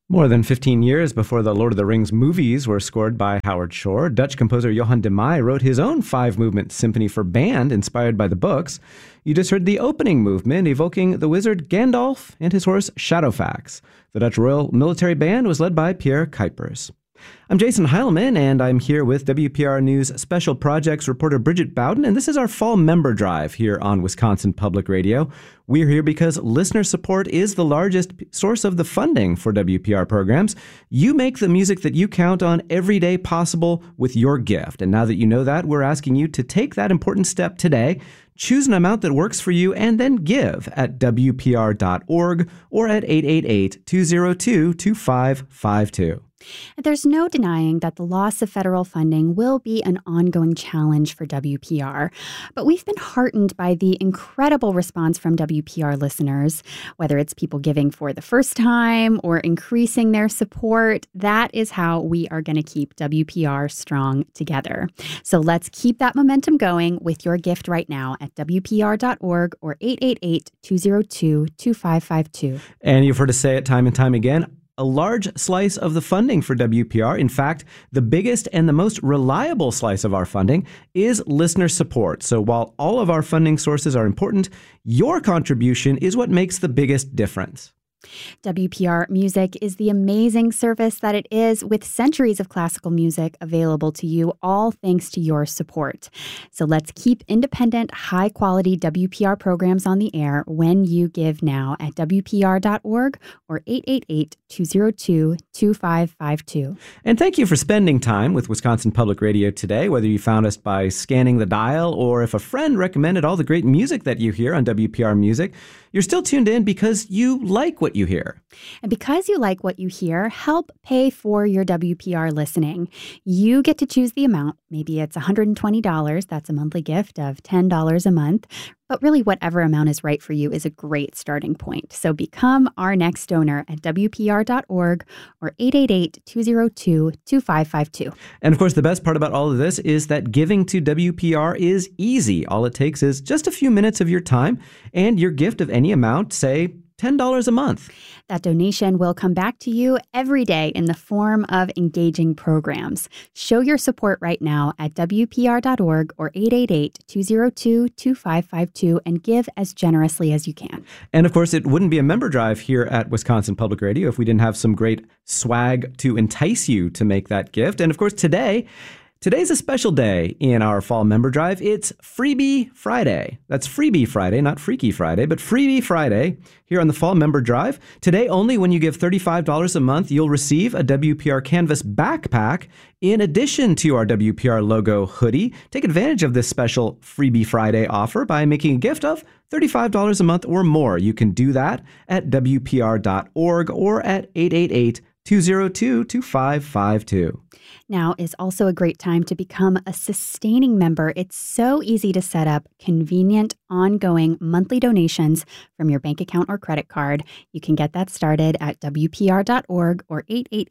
More than 15 years before the Lord of the Rings movies were scored by Howard Shore, Dutch composer Johan de Meij wrote his own five-movement symphony for band inspired by the books. You just heard the opening movement evoking the wizard Gandalf and his horse Shadowfax. The Dutch Royal Military Band was led by Pierre Kuipers. I'm Jason Heilman, and I'm here with WPR News Special Projects reporter Bridget Bowden, and this is our fall member drive here on Wisconsin Public Radio. We're here because listener support is the largest source of the funding for WPR programs. You make the music that you count on every day possible with your gift. And now that you know that, we're asking you to take that important step today. Choose an amount that works for you and then give at WPR.org or at 888-202-2552. There's no denying that the loss of federal funding will be an ongoing challenge for WPR, but we've been heartened by the incredible response from WPR listeners, whether it's people giving for the first time or increasing their support. That is how we are going to keep WPR strong together. So let's keep that momentum going with your gift right now at WPR.org or 888-202-2552. And you've heard us say it time and time again. A large slice of the funding for WPR, in fact, the biggest and the most reliable slice of our funding, is listener support. So while all of our funding sources are important, your contribution is what makes the biggest difference. WPR Music is the amazing service that it is, with centuries of classical music available to you, all thanks to your support. So let's keep independent, high-quality WPR programs on the air when you give now at WPR.org or 888-202-2552. And thank you for spending time with Wisconsin Public Radio today, whether you found us by scanning the dial or if a friend recommended all the great music that you hear on WPR Music. You're still tuned in because you like what you hear. And because you like what you hear, help pay for your WPR listening. You get to choose the amount. Maybe it's $120. That's a monthly gift of $10 a month. But really, whatever amount is right for you is a great starting point. So become our next donor at WPR.org or 888-202-2552. And of course, the best part about all of this is that giving to WPR is easy. All it takes is just a few minutes of your time and your gift of any amount, say $10 a month. That donation will come back to you every day in the form of engaging programs. Show your support right now at WPR.org or 888-202-2552 and give as generously as you can. And of course, it wouldn't be a member drive here at Wisconsin Public Radio if we didn't have some great swag to entice you to make that gift. And of course, Today's a special day in our fall member drive. It's Freebie Friday. That's Freebie Friday, not Freaky Friday, but Freebie Friday here on the fall member drive. Today, only when you give $35 a month, you'll receive a WPR Canvas backpack in addition to our WPR logo hoodie. Take advantage of this special Freebie Friday offer by making a gift of $35 a month or more. You can do that at WPR.org or at 888-202-2552. Now is also a great time to become a sustaining member. It's so easy to set up convenient, ongoing monthly donations from your bank account or credit card. You can get that started at WPR.org or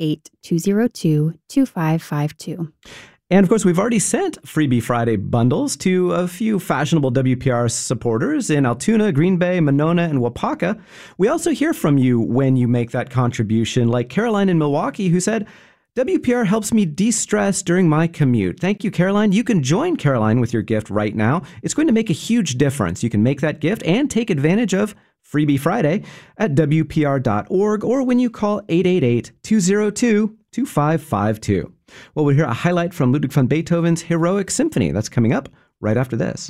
888-202-2552. And of course, we've already sent Freebie Friday bundles to a few fashionable WPR supporters in Altoona, Green Bay, Monona, and Wapaka. We also hear from you when you make that contribution, like Caroline in Milwaukee, who said, WPR helps me de-stress during my commute. Thank you, Caroline. You can join Caroline with your gift right now. It's going to make a huge difference. You can make that gift and take advantage of Freebie Friday at WPR.org or when you call 888-202-2552. Well, we'll hear a highlight from Ludwig van Beethoven's Heroic Symphony. That's coming up right after this.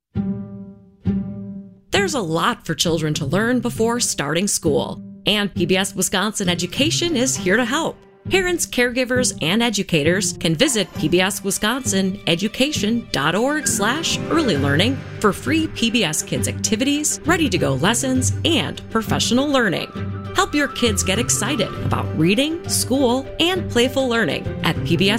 There's a lot for children to learn before starting school, and PBS Wisconsin Education is here to help. Parents, caregivers, and educators can visit pbswisconsineducation.org/early learning for free PBS Kids activities, ready-to-go lessons, and professional learning. Help your kids get excited about reading, school, and playful learning at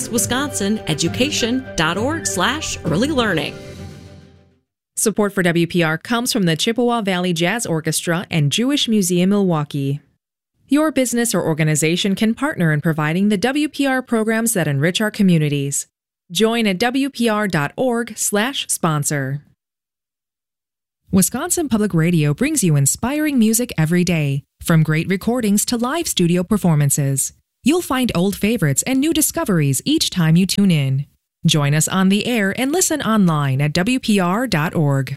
pbswisconsineducation.org/early learning. Support for WPR comes from the Chippewa Valley Jazz Orchestra and Jewish Museum Milwaukee. Your business or organization can partner in providing the WPR programs that enrich our communities. Join at WPR.org/sponsor. Wisconsin Public Radio brings you inspiring music every day. From great recordings to live studio performances, you'll find old favorites and new discoveries each time you tune in. Join us on the air and listen online at WPR.org.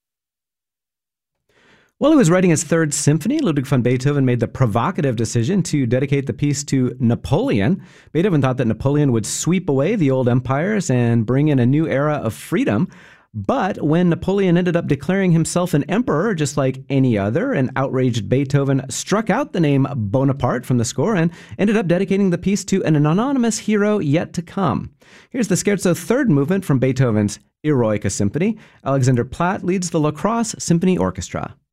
While he was writing his third symphony, Ludwig van Beethoven made the provocative decision to dedicate the piece to Napoleon. Beethoven thought that Napoleon would sweep away the old empires and bring in a new era of freedom. But when Napoleon ended up declaring himself an emperor just like any other, an outraged Beethoven struck out the name Bonaparte from the score and ended up dedicating the piece to an anonymous hero yet to come. Here's the Scherzo third movement from Beethoven's Eroica Symphony. Alexander Platt leads the La Crosse Symphony Orchestra.